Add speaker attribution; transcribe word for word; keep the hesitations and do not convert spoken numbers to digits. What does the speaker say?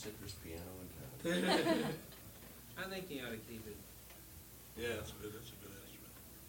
Speaker 1: citrus piano in town.
Speaker 2: I think you ought to keep it.
Speaker 3: Yeah, that's a good, that's a good answer.